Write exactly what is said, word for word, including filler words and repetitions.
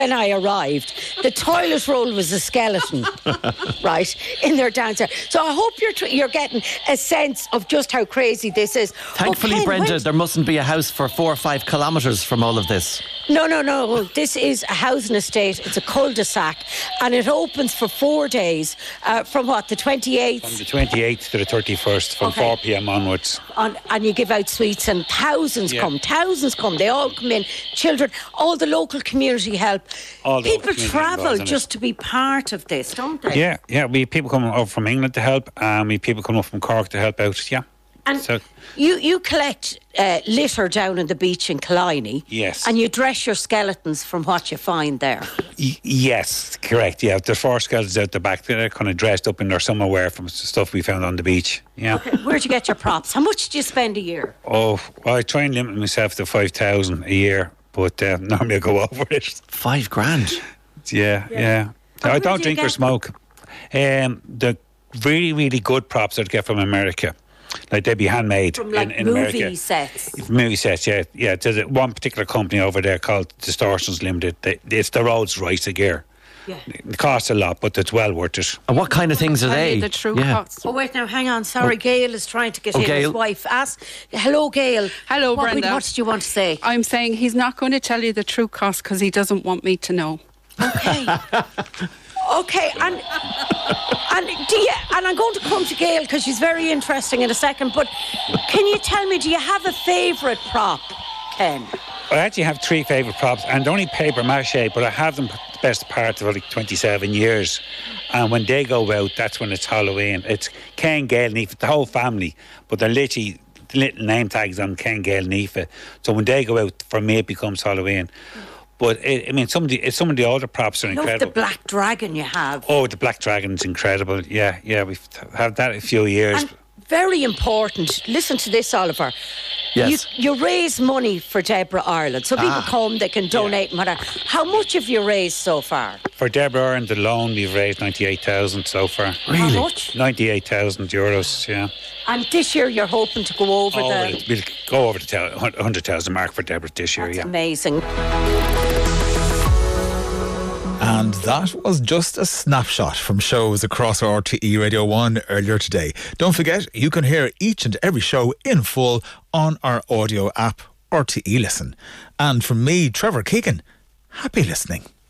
when I arrived, the toilet roll was a skeleton, right, in their downstairs. So I hope you're tr- you're getting a sense of just how crazy this is. Thankfully, oh, Ken, Brenda, when- there mustn't be a house for four or five kilometres from all of this. No, no, no. This is a housing estate. It's a cul-de-sac, and it opens for four days uh, from what, the twenty-eighth? From the twenty-eighth to the thirty-first, from Okay. four p.m. onwards. On, and you give out sweets, and thousands Yeah. come, thousands come. They all come in, children, all the local community help. All the People local community travel involved in just to be part of this, don't they? Yeah, yeah. We have people coming over from England to help, and we have people coming up from Cork to help out. Yeah. And So- you, you collect uh, litter down on the beach in Killiney. Yes. And you dress your skeletons from what you find there. Y- yes, correct. Yeah, there's four skeletons out the back. They're kind of dressed up in their summer wear from stuff we found on the beach. Yeah. Okay, where'd you get your props? How much do you spend a year? Oh, well, I try and limit myself to five thousand a year, but uh, normally I go over it. Five grand. Yeah, yeah. And I where don't do you drink or get smoke. Um, the really, really good props I'd get from America, like they'd be handmade From like in, in movie America. sets. Movie sets, yeah, yeah. There's a- one particular company over there called Distortions Limited. They, it's the Rolls Royce of gear. Yeah. It costs a lot, but it's well worth it. And what kind of things are Tell they? you the true Yeah. cost. Oh, wait, now, hang on. Sorry, Gail is trying to get Oh, in. His Gail. wife. Ask. Hello, Gail. Hello, what, Brenda. What did you want to say? I'm saying he's not going to tell you the true cost because he doesn't want me to know. Okay. Okay, and and do you, and I'm going to come to Gail because she's very interesting in a second. But can you tell me, do you have a favourite prop, Ken? I actually have three favourite props, and they're only paper mache, but I have them the best part of like twenty-seven years. And when they go out, that's when it's Halloween. It's Ken, Gail, and Aoife, the whole family, but they're literally little name tags on Ken, Gail, and Aoife. So when they go out, for me, it becomes Halloween. But it, I mean, some of the some of the older props are Love incredible. the black dragon you have. Oh, the Black Dragon's incredible. Yeah, yeah, we've had that a few years. And very important. Listen to this, Oliver. Yes. You, you raise money for Deborah Ireland. So people come, they can donate and whatever. How much have you raised so far? For Deborah Ireland alone, we've raised ninety-eight thousand so far. How much? ninety-eight thousand euros, yeah. And this year you're hoping to go over Oh, the... we'll go over the one hundred thousand mark for Deborah this year, That's yeah. amazing. And that was just a snapshot from shows across R T E Radio one earlier today. Don't forget, you can hear each and every show in full on our audio app, R T E Listen. And from me, Trevor Keegan, happy listening.